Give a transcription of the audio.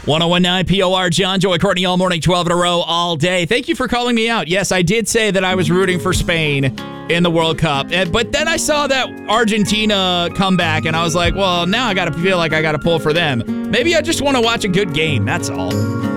1019 POR, John, Joy, Courtney, all morning, 12 in a row, all day. Thank you for calling me out. Yes, I did say that I was rooting for Spain in the World Cup. But then I saw that Argentina come back, and I was like, well, now I got to feel like I got to pull for them. Maybe I just want to watch a good game. That's all.